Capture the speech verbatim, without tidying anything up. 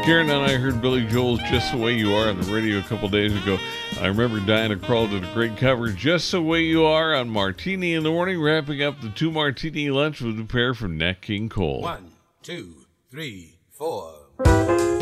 Karen and I heard Billy Joel's Just the Way You Are on the radio a couple days ago. I remember Diana Krall did a great cover, Just the Way You Are, on Martini in the Morning, wrapping up the two martini lunch with a pair from Nat King Cole. One, two, three, four.